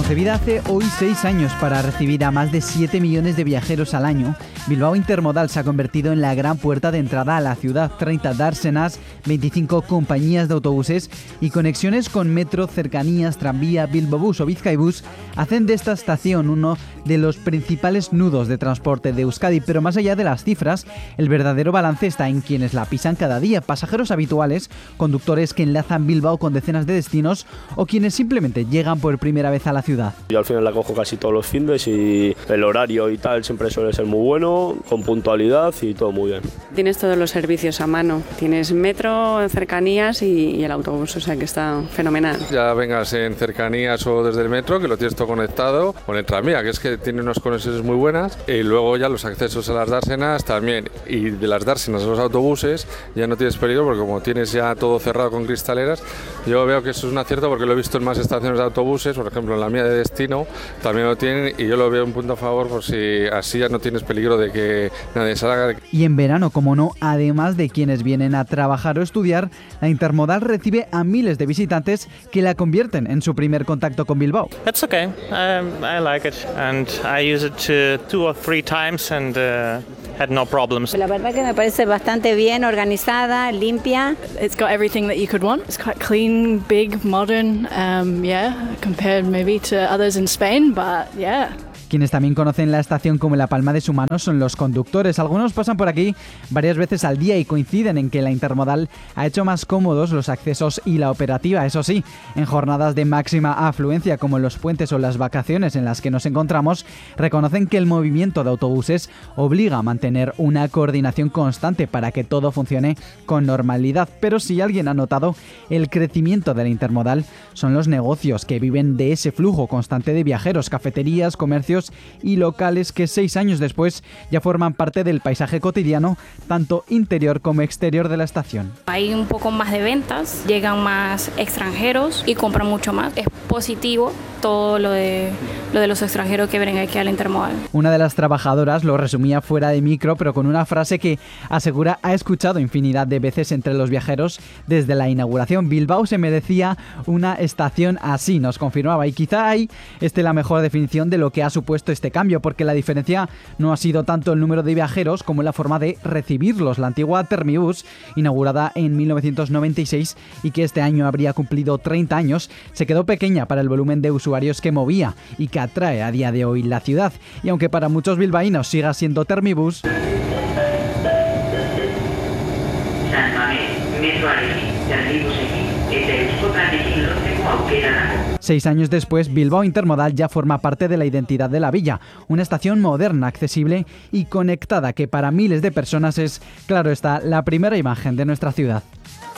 Concebida hace hoy 6 años para recibir a más de 7 millones de viajeros al año, Bilbao Intermodal se ha convertido en la gran puerta de entrada a la ciudad. 30 dársenas, 25 compañías de autobuses y conexiones con metro, cercanías, tranvía, Bilbobús o Bizkaibus hacen de esta estación uno de los principales nudos de transporte de Euskadi. Pero más allá de las cifras, el verdadero balance está en quienes la pisan cada día: pasajeros habituales, conductores que enlazan Bilbao con decenas de destinos o quienes simplemente llegan por primera vez a la ciudad. Yo al final la cojo casi todos los fines y el horario y tal siempre suele ser muy bueno, con puntualidad y todo muy bien. Tienes todos los servicios a mano, tienes metro, cercanías y el autobús, o sea que está fenomenal. Ya vengas en cercanías o desde el metro, que lo tienes todo conectado, con el tranvía, que es que tiene unas conexiones muy buenas, y luego ya los accesos a las dársenas también, y de las dársenas a los autobuses ya no tienes peligro porque como tienes ya todo cerrado con cristaleras. Yo veo que eso es un acierto porque lo he visto en más estaciones de autobuses, por ejemplo en la mía de destino también lo tienen, y yo lo veo un punto a favor por si así ya no tienes peligro de que nadie salga. Y en verano, como no, además de quienes vienen a trabajar o estudiar, la Intermodal recibe a miles de visitantes que la convierten en su primer contacto con Bilbao. It's okay. I like it and I use it 2 or 3 times and had no problems. La verdad que me parece bastante bien organizada, limpia. It's got everything that you could want. It's quite clean, big, modern, compared maybe to others in Spain, but yeah. Quienes también conocen la estación como la palma de su mano son los conductores. Algunos pasan por aquí varias veces al día y coinciden en que la Intermodal ha hecho más cómodos los accesos y la operativa. Eso sí, en jornadas de máxima afluencia como los puentes o las vacaciones en las que nos encontramos, reconocen que el movimiento de autobuses obliga a mantener una coordinación constante para que todo funcione con normalidad. Pero si alguien ha notado el crecimiento de la Intermodal, son los negocios que viven de ese flujo constante de viajeros, cafeterías, comercios y locales que 6 años después ya forman parte del paisaje cotidiano, tanto interior como exterior de la estación. Hay un poco más de ventas, llegan más extranjeros y compran mucho más. Es positivo todo lo de los extranjeros que vienen aquí a la Intermodal. Una de las trabajadoras lo resumía fuera de micro, pero con una frase que asegura ha escuchado infinidad de veces entre los viajeros desde la inauguración: Bilbao se merecía una estación así, nos confirmaba, y quizá ahí esté la mejor definición de lo que ha supuesto este cambio, porque la diferencia no ha sido tanto el número de viajeros como la forma de recibirlos. La antigua Termibus, inaugurada en 1996 y que este año habría cumplido 30 años, se quedó pequeña para el volumen de usuarios que movía y que atrae a día de hoy la ciudad. Y aunque para muchos bilbaínos siga siendo Termibus, San Mamés, metro Arekin, Termibusekin, eta euskotranekin lotzeko aukera dago. 6 años después, Bilbao Intermodal ya forma parte de la identidad de la villa, una estación moderna, accesible y conectada que para miles de personas es, claro está, la primera imagen de nuestra ciudad.